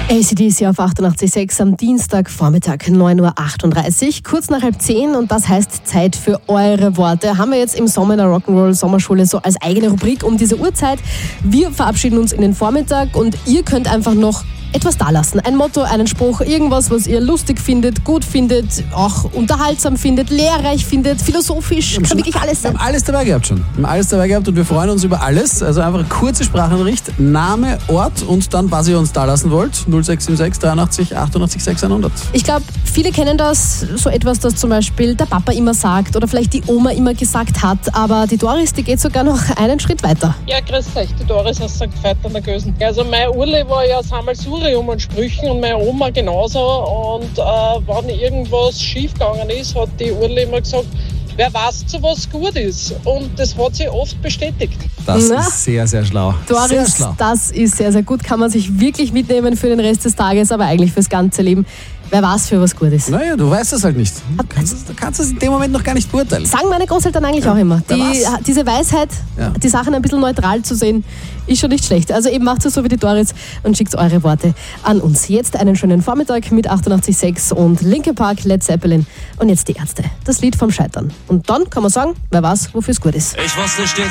AC/DC auf 88.6 am Dienstagvormittag, 9.38 Uhr, kurz nach 9:30 und das heißt Zeit für eure Worte. Haben wir jetzt im Sommer in der Rock'n'Roll Sommerschule so als eigene Rubrik um diese Uhrzeit. Wir verabschieden uns in den Vormittag und ihr könnt einfach noch etwas dalassen. Ein Motto, einen Spruch, irgendwas, was ihr lustig findet, gut findet, auch unterhaltsam findet, lehrreich findet, philosophisch, kann wirklich alles sein. Wir haben alles dabei gehabt schon. Wir haben alles dabei gehabt und wir freuen uns über alles. Also einfach eine kurze Sprachnachricht, Name, Ort und dann, was ihr uns dalassen wollt. 0676 83 88 600. Ich glaube, viele kennen das, so etwas, das zum Beispiel der Papa immer sagt oder vielleicht die Oma immer gesagt hat, aber die Doris, die geht sogar noch einen Schritt weiter. Ja, grüß euch, die Doris aus St. Veit an der Gösen. Also mein Urli war ja Sammelsurium an Sprüchen und meine Oma genauso und wenn irgendwas schiefgegangen ist, hat die Urli immer gesagt, wer weiß, zu was gut ist. Und das hat sie oft bestätigt. Das ist sehr, sehr schlau. Doris, sehr schlau. Das ist sehr, sehr gut. Kann man sich wirklich mitnehmen für den Rest des Tages, aber eigentlich fürs ganze Leben. Wer weiß, für was gut ist. Naja, du weißt es halt nicht. Du kannst es in dem Moment noch gar nicht beurteilen. Sagen meine Großeltern eigentlich auch immer. Diese Weisheit, die Sachen ein bisschen neutral zu sehen, ist schon nicht schlecht. Also eben macht es so wie die Doris und schickt eure Worte an uns. Jetzt einen schönen Vormittag mit 88.6 und Linkin Park, Led Zeppelin und jetzt die Ärzte. Das Lied vom Scheitern. Und dann kann man sagen, wer weiß, wofür es gut ist. Ich wusste stets